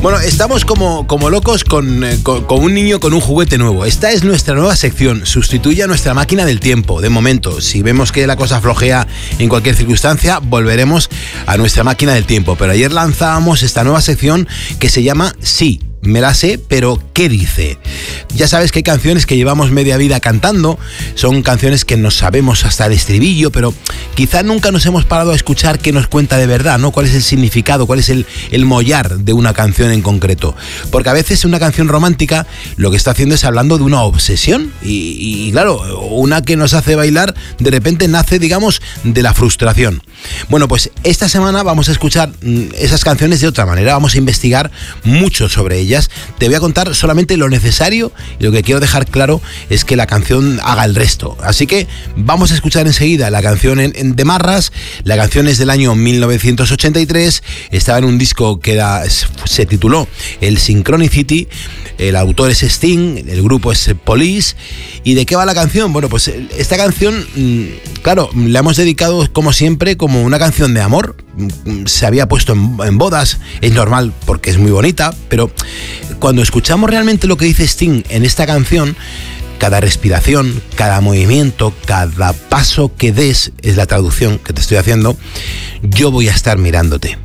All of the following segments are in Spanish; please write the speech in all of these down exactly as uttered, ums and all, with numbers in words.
Bueno, estamos como, como locos con, eh, con, con un niño con un juguete nuevo. Esta es nuestra nueva sección, sustituye a nuestra máquina del tiempo. De momento, si vemos que la cosa flojea en cualquier circunstancia, volveremos a nuestra máquina del tiempo. Pero ayer lanzábamos esta nueva sección que se llama Sí. Me la sé, pero ¿qué dice? Ya sabes que hay canciones que llevamos media vida cantando, son canciones que nos sabemos hasta el estribillo, pero quizá nunca nos hemos parado a escuchar qué nos cuenta de verdad, ¿no? ¿Cuál es el significado? ¿Cuál es el, el mollar de una canción en concreto? Porque a veces una canción romántica lo que está haciendo es hablando de una obsesión y, y claro, una que nos hace bailar de repente nace, digamos, de la frustración. Bueno, pues esta semana vamos a escuchar esas canciones de otra manera, vamos a investigar mucho sobre ellas. Te voy a contar solamente lo necesario y lo que quiero dejar claro es que la canción haga el resto. Así que vamos a escuchar enseguida la canción en, en de Marras. La canción es del año mil novecientos ochenta y tres, estaba en un disco que era, se tituló El Synchronicity. El autor es Sting, el grupo es Police. ¿Y de qué va la canción? Bueno, pues esta canción, claro, la hemos dedicado como siempre como una canción de amor. Se había puesto en, en bodas, es normal porque es muy bonita, pero cuando escuchamos realmente lo que dice Sting en esta canción, cada respiración, cada movimiento, cada paso que des, es la traducción que te estoy haciendo, yo voy a estar mirándote.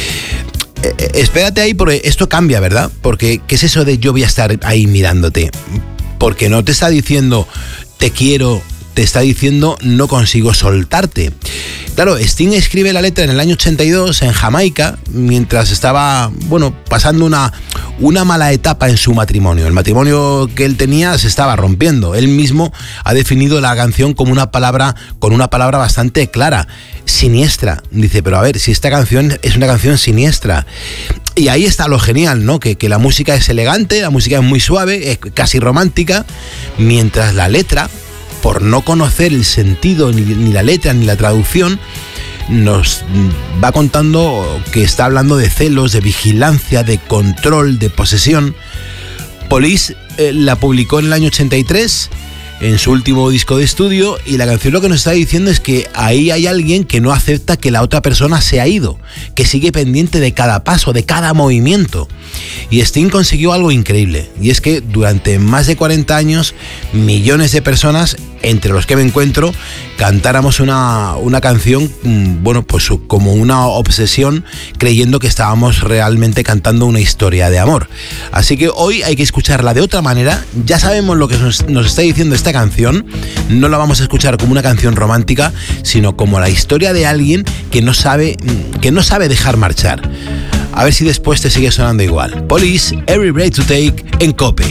Eh, espérate ahí porque esto cambia, ¿verdad? Porque ¿qué es eso de yo voy a estar ahí mirándote? Porque no te está diciendo te quiero, te está diciendo no consigo soltarte. Claro, Sting escribe la letra en el año ochenta y dos en Jamaica, mientras estaba, bueno, pasando una, una mala etapa en su matrimonio. El matrimonio que él tenía se estaba rompiendo. Él mismo ha definido la canción como una palabra, con una palabra bastante clara, siniestra. Dice, pero a ver, si esta canción es una canción siniestra. Y ahí está lo genial, ¿no? Que, que la música es elegante, la música es muy suave, es casi romántica, mientras la letra, por no conocer el sentido, ni, ni la letra, ni la traducción, nos va contando que está hablando de celos, de vigilancia, de control, de posesión. Police eh, la publicó en el año ochenta y tres, en su último disco de estudio, y la canción lo que nos está diciendo es que ahí hay alguien que no acepta que la otra persona se ha ido, que sigue pendiente de cada paso, de cada movimiento. Y Sting consiguió algo increíble, y es que durante más de cuarenta años, millones de personas, entre los que me encuentro, cantáramos una, una canción, bueno, pues como una obsesión, creyendo que estábamos realmente cantando una historia de amor. Así que hoy hay que escucharla de otra manera. Ya sabemos lo que nos, nos está diciendo esta canción. No la vamos a escuchar como una canción romántica, sino como la historia de alguien que no sabe, que no sabe dejar marchar. A ver si después te sigue sonando igual. Police, Every Breath to Take, en COPE.